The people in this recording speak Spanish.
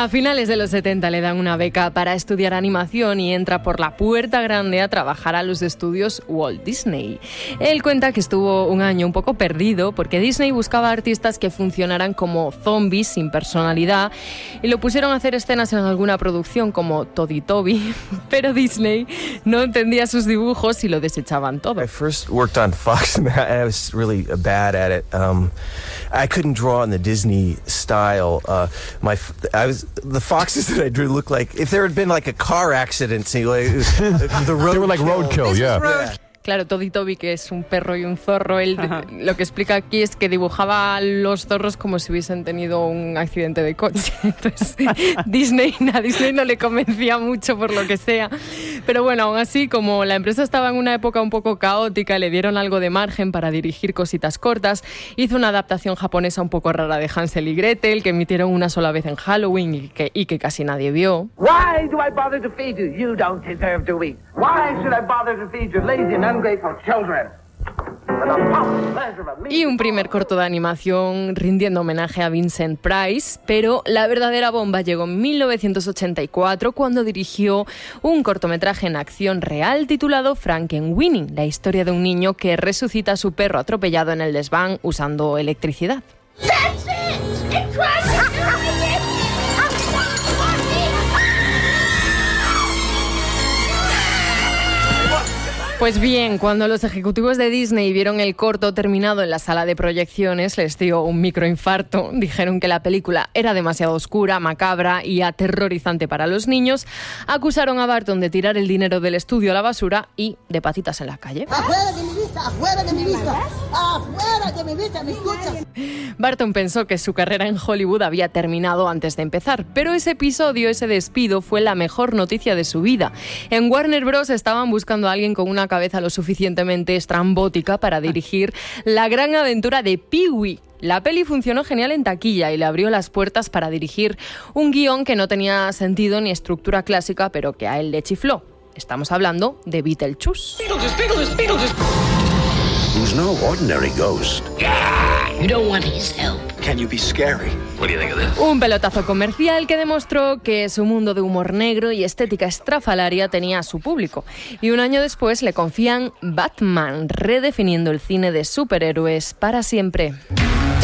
A finales de los 70 le dan una beca para estudiar animación y entra por la puerta grande a trabajar a los estudios Walt Disney. Él cuenta que estuvo un año un poco perdido porque Disney buscaba artistas que funcionaran como zombies sin personalidad y lo pusieron a hacer escenas en alguna producción como Toddy Toby, pero Disney no entendía sus dibujos y lo desechaban todo. I first worked on Fox and I was really bad at it. I couldn't draw in the Disney style. The foxes that I drew looked like if there had been like a car accident, see, like the road. They were like roadkill, yeah. Claro, Toddy Toby, que es un perro y un zorro, él lo que explica aquí es que dibujaba a los zorros como si hubiesen tenido un accidente de coche. Entonces, a Disney no le convencía mucho por lo que sea. Pero bueno, aún así, como la empresa estaba en una época un poco caótica, le dieron algo de margen para dirigir cositas cortas. Hizo una adaptación japonesa un poco rara de Hansel y Gretel, que emitieron una sola vez en Halloween y que casi nadie vio. Why do I bother to feed you? You don't deserve to eat. Why should I bother to feed your lazy and ungrateful children? Y un primer corto de animación rindiendo homenaje a Vincent Price, pero la verdadera bomba llegó en 1984 cuando dirigió un cortometraje en acción real titulado Frankenweenie, la historia de un niño que resucita a su perro atropellado en el desván usando electricidad. Pues bien, cuando los ejecutivos de Disney vieron el corto terminado en la sala de proyecciones, les dio un microinfarto. Dijeron que la película era demasiado oscura, macabra y aterrorizante para los niños. Acusaron a Barton de tirar el dinero del estudio a la basura y de patitas en la calle. ¡Afuera de mi vista! ¡Afuera de mi vista! ¡Afuera de mi vista! ¿Me escuchas? Barton pensó que su carrera en Hollywood había terminado antes de empezar, pero ese despido, fue la mejor noticia de su vida. En Warner Bros. Estaban buscando a alguien con una cabeza lo suficientemente estrambótica para dirigir La gran aventura de Pee-wee. La peli funcionó genial en taquilla y le abrió las puertas para dirigir un guión que no tenía sentido ni estructura clásica, pero que a él le chifló. Estamos hablando de Beetlejuice. Beetlejuice. Who's no ordinary ghost. You don't want his help. Can you be scary? What do you think of this? Un pelotazo comercial que demostró que su mundo de humor negro y estética estrafalaria tenía a su público. Y un año después le confían Batman, redefiniendo el cine de superhéroes para siempre.